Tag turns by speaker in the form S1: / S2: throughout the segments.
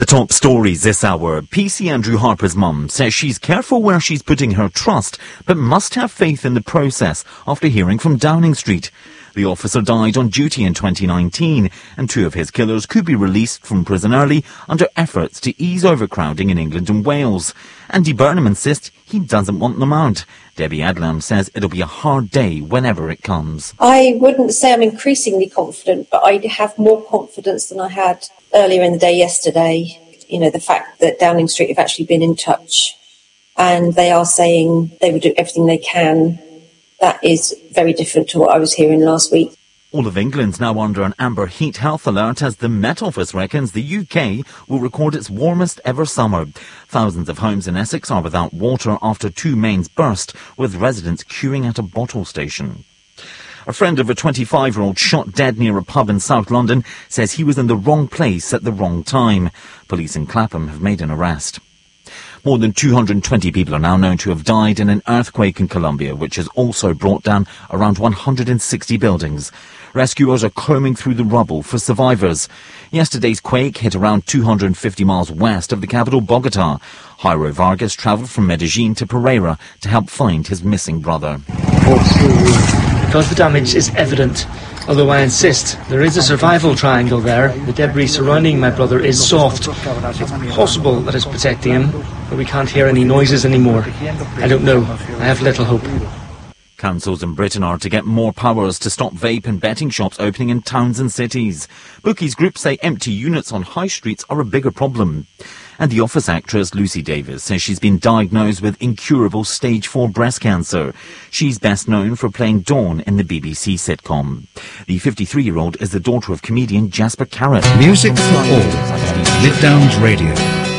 S1: The top stories this hour. PC Andrew Harper's mum says she's careful where she's putting her trust, but must have faith in the process after hearing from Downing Street. The officer died on duty in 2019, and two of his killers could be released from prison early under efforts to ease overcrowding in England and Wales. Andy Burnham insists he doesn't want them out. Debbie Adlam says it'll be a hard day whenever it comes.
S2: I wouldn't say I'm increasingly confident, but I have more confidence than I had earlier in the day yesterday. You know, the fact that Downing Street have actually been in touch and they are saying they would do everything they can. That is very different to what I was hearing last week.
S1: All of England's now under an amber heat health alert as the Met Office reckons the UK will record its warmest ever summer. Thousands of homes in Essex are without water after two mains burst, with residents queuing at a bottle station. A friend of a 25-year-old shot dead near a pub in South London says he was in the wrong place at the wrong time. Police in Clapham have made an arrest. More than 220 people are now known to have died in an earthquake in Colombia, which has also brought down around 160 buildings. Rescuers are combing through the rubble for survivors. Yesterday's quake hit around 250 miles west of the capital, Bogota. Jairo Vargas travelled from Medellin to Pereira to help find his missing brother.
S3: Because the damage is evident, although I insist there is a survival triangle there. The debris surrounding my brother is soft. It's possible that it's protecting him, but we can't hear any noises anymore. I don't know. I have little hope.
S1: Councils in Britain are to get more powers to stop vape and betting shops opening in towns and cities. Bookies groups say empty units on high streets are a bigger problem. And the Office actress Lucy Davis says she's been diagnosed with incurable stage 4 breast cancer. She's best known for playing Dawn in the BBC sitcom. The 53-year-old is the daughter of comedian Jasper Carrott.
S4: Music for all. Mid Downs Radio.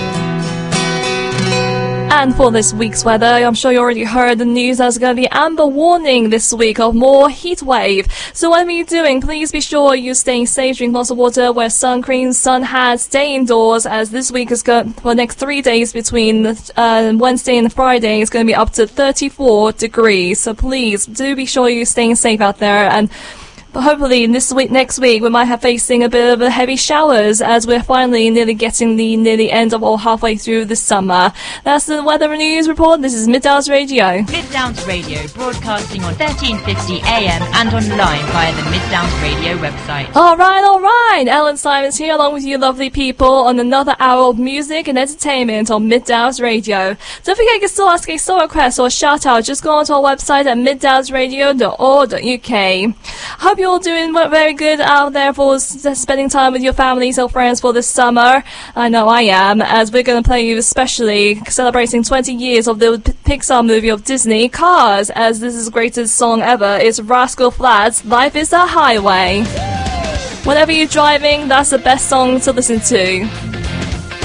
S5: And for this week's weather, I'm sure you already heard the news. There's going to be amber warning this week of more heat wave. So whatever you're doing, please be sure you're staying safe, drink lots of water, wear sun cream, sun hats, stay indoors, as this week is going for the next 3 days between Wednesday and Friday. It's going to be up to 34 degrees. So please do be sure you're staying safe out there. And hopefully next week we might have facing a bit of a heavy showers as we're finally nearly getting near the end of or halfway through the summer. That's the weather and news report. This is Mid Downs Radio.
S6: Mid Downs Radio, broadcasting on 1350 AM and online via the Mid Downs Radio website.
S5: All right. Ellen Simons here along with you lovely people on another hour of music and entertainment on Mid Downs Radio. Don't forget you can still ask a song request or a shout out. Just go onto our website at middownsradio.org.uk. Hope you're all doing very good out there for spending time with your families or friends for this summer. I know I am, as we're going to play you especially celebrating 20 years of the Pixar movie of Disney, Cars, as this is the greatest song ever. It's Rascal Flatts, Life is a Highway. Whenever you're driving, that's the best song to listen to.